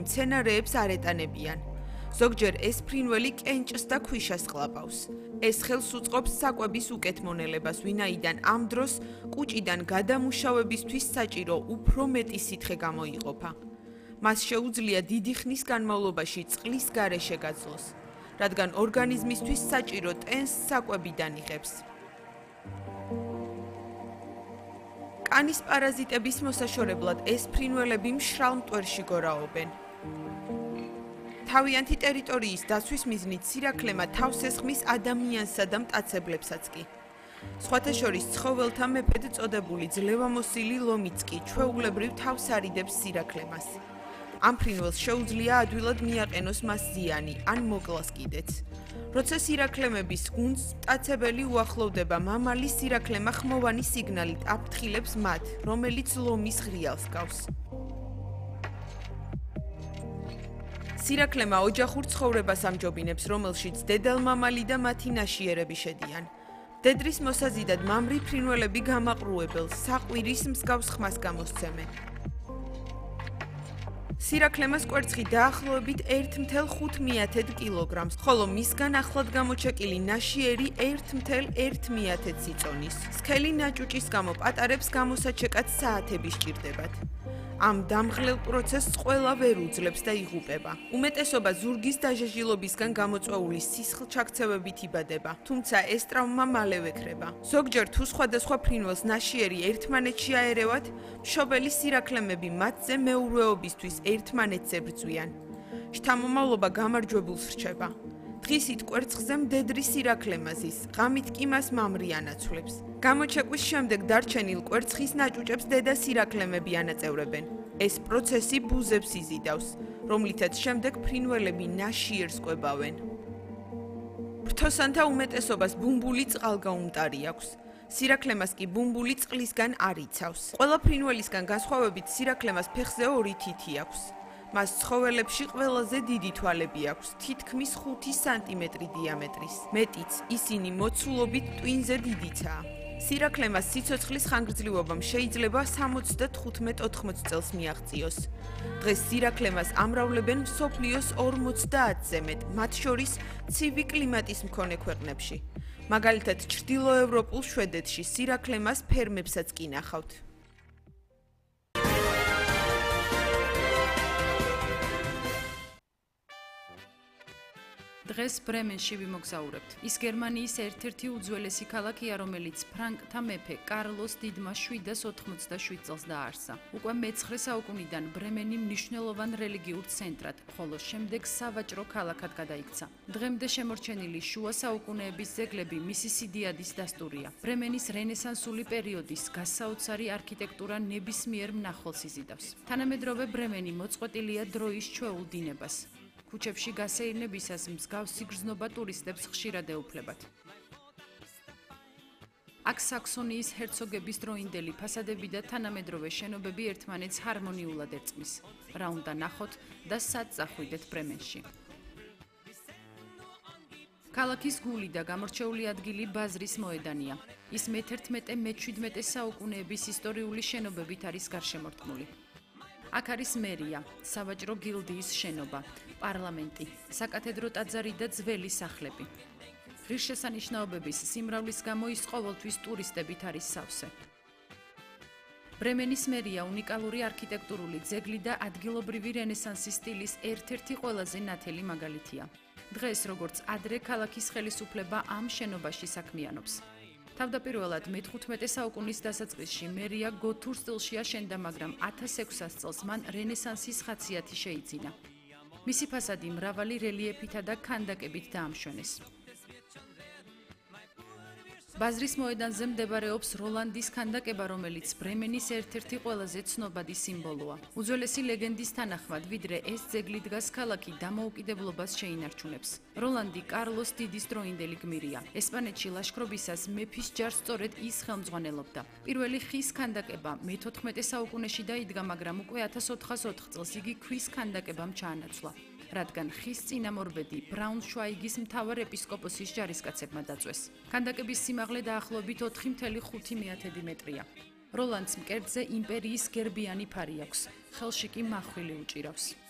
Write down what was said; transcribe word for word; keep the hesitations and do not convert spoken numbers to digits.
მცენარეებს არ ეტანებიან. ზოგჯერ ეს ფრინველი კენჭს და ქვიშას ყლაპავს. ეს ხელს უწყობს საკვების უკეთმონელებას, ვინაიდან ამ დროს კუჭიდან გადამუშავებისთვის საჭირო უფრო მეტი სითხე გამოიყოფა. მას შეუძლია დიდი ხნის განმავლობაში წყლის გარეშე გაძლოს, რადგან ორგანიზმისთვის საჭირო ტენს საკვებიდან იღებს. კანის პარაზიტების მოსაშორებლად ეს ფრინველები მშრალ მტვერში გორაობენ. თავიანთი ტერიტორიის დაცვის მიზნით სირაქლემა თავს ესხმის ადამიანსა და მტაცებლებსაც კი. სხვათა შორის ცხოველთა მეფედ წოდებული ძლევამოსილი ლომიც კი ჩვეულებრივ თავს არიდებს სირაქლემას. ამ ფრინველს შეუძლია ადვილად მიაყენოს მას ზიანი, ან მოკლას კიდეც. როცა სირაქლემების გუნდს მტაცებელი უახლოვდება, მამალი სირაქლემა ხმოვანი სიგნალით აფრთხილებს მათ, რომელიც ლომის ღრიალს გავს. სირაქლემა ოჯახურ ცხოვრებას ამჯობინებს, რომელშიც დედალმამალი და მათი ნაშიერები შედიან. დედრის მოსაზიდად მამრი ფრინველები გამაყრუებელ, საყვირის მსგავს ხმას გამოსცემენ. სირაქლემას კვერცხი დაახლოებით ერთ მთელ ხუთ მიათედ კილოგრამს, ხოლო მისგან ახლად გამოჩეკილი ნაშიერი ერთ მთელ ერთ მიათედს იწონის. სქელი ნაჭუჭის გამო პატარებს გამოსაჩეკად საათები სჭირდებათ. ამ დამღლელ პროცესს ყველა ვერ უძლებს და იღუპება. უმეტესობა ზურგის დაჟაჟილობისგან გამოწვეული სისხლჩაქცევებით იბადება, თუმცა ეს ტრავმა მალევე ქრება. ზოგჯერ თუ სხვადასხვა ფრინველს ნაშიერი ერთმანეთში აერევათ, მშობელი სირაქლემები მათზე მეურვეობისთვის ერთმანეთს ებრძვიან. შთამომავლობა გამარჯვებულს რჩება. დღისით კვერცხზე მდედრი სირაქლემა ზის, ღამით კი მას მამრი ანაცვლებს. გამოჩეკვის შემდეგ დარჩენილ კვერცხის ნაჭუჭებს დედა სირაქლემები ანაწევრებენ. ეს პროცესი ბუზებს იზიდავს, რომლითაც შემდეგ ფრინველები ნაშიერს კვებავენ. ფრთოსანთა უმეტესობას ბუმბული წყალგაუმტარი აქვს. სირაქლემას კი ბუმბული წყლისგან არ იცავს. ყველა ფრინველისგან განსხვავებით სირაქლემას ფეხზე ორი თითი აქვს. მას ცხოველებში ყველაზე დიდი თვალები აქვს, თითქმის ხუთი სანტიმეტრი დიამეტრის. მეტიც, ისინი მოცულობით ტვინზე დიდიცაა. სირაქლემას სიცოცხლის ხანგრძლივობამ შეიძლება სამოცდათხუთმეტ ოთხმოცი წელს მიაღწიოს. დღეს სირაქლემას ამრავლებენ მსოფლიოს ორმოცდაათზე მეტ, მათ შორის ცივი კლიმატის მქონე ქვეყნებში. მაგალითად, ჩრდილოევროპულ შვედეთში სირაქლემას ფერმებსაც კი ნახავთ. დღეს ბრემენში ვიმოგზაურებთ. ის გერმანიის ერთ-ერთი უძველესი ქალაქია, რომელიც ფრანკთა მეფე კარლოს დიდმა შვიდას ოთხმოცდაშვიდ წელს დააარსა. უკვე მეცხრე საუკუნიდან ბრემენი მნიშვნელოვან რელიგიურ ცენტრად, ხოლო შემდეგ სავაჭრო ქალაქად გადაიქცა. დღემდე შემორჩენილი შუა საუკუნეების ძეგლები მისი სიდიადის დასტურია. ბრემენის რენესანსული პერიოდის გასაოცარი არქიტექტურა ნებისმიერ მნახველს იზიდავს. თანამედროვე ბრემენი მოწყვეტილია დროის ჩვეულ დინებას. ქუჩებში გასეირნებისას მსგავსი გრძნობა ტურისტებს ხშირად ეუფლებათ. აქ საქსონიის ჰერცოგების დროინდელი ფასადები და თანამედროვე შენობები ერთმანეთს ჰარმონიულად ერწყმის. რა უნდა ნახოთ და სად წახვიდეთ ბრემენში. ქალაქის გული და გამორჩეული ადგილი ბაზრის მოედანია. ის მეთერთმეტე მეჩვიდმეტე საუკუნეების ისტორიული შენობებით არის გარშემორტყმული. აქ არის მერია, სავაჭრო გილდიის შენობა, პარლამენტი, საკათედრო ტაძარი და ძველი სახლები. ღირსშესანიშნაობების სიმრავლის გამო ის ყოველთვის ტურისტებით არის სავსე. ბრემენის მერია უნიკალური არქიტექტურული ძეგლი და ადგილობრივი რენესანსის სტილის ერთ-ერთი ყველაზე ნათელი მაგალითია. დღეს, როგორც ადრე, ქალაქის ხელისუფლება ამ შენობაში საქმიანობს. თავდაპირველად მეთხუთმეტე საუკუნის დასაწყისში მერია გოთურ სტილში აშენდა, მაგრამ ათას ექვსას წელს მან რენესანსის ხასიათი შეიძინა. მისი ფასადი მრავალი რელიეფითა და ქანდაკებით დაამშვენეს. ბაზრის მოედანზე მდებარეობს როლანდის ქანდაკება, რომელიც ბრემენის ერთ-ერთი ყველაზე ცნობადი სიმბოლოა. უძველესი ლეგენდის თანახმად, ვიდრე ეს ძეგლი დგას, ქალაქი დამოუკიდებლობას შეინარჩუნებს. როლანდი კარლოს დიდის დროინდელი გმირია. ესპანეთში ლაშქრობისას მეფის ჯარს სწორედ ის ხელმძღვანელობდა. პირველი ხის ქანდაკება მეთოთხმეტე საუკუნეში დაიდგა, მაგრამ უკვე ათას ოთხას ოთხ წელს იგი ქვის ქანდაკებამ ჩაანაცვლა. რადგან ხის წინამორბედი ბრაუნშვაიგის მთავარ ეპისკოპოსის ჯარისკაცებმა დაწვეს. ქანდაკების სიმაღლე დაახლოებით ოთხი მცდელო ხუთი მეტრია. როლანდს მკერდზე იმპერიის გერბიანი ფარი აქვს, ხელში კი მახვილი უჭირავს.